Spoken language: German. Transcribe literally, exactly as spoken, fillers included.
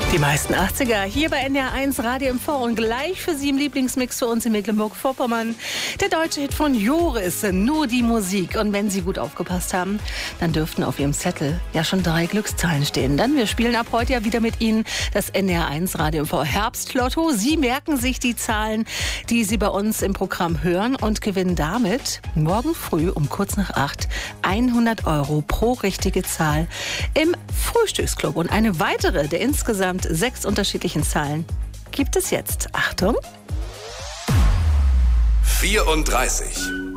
Die meisten achtziger hier bei N D R eins Radio M V und gleich für Sie im Lieblingsmix für uns in Mecklenburg-Vorpommern. Der deutsche Hit von Joris, Nur die Musik. Und wenn Sie gut aufgepasst haben, dann dürften auf Ihrem Zettel ja schon drei Glückszahlen stehen. Denn wir spielen ab heute ja wieder mit Ihnen das N D R eins Radio M V Herbstlotto. Sie merken sich die Zahlen, die Sie bei uns im Programm hören und gewinnen damit morgen früh um kurz nach acht hundert Euro pro richtige Zahl im Frühstücksclub. Und eine weitere der insgesamt sechs unterschiedlichen Zahlen gibt es jetzt. Achtung! vierunddreißig.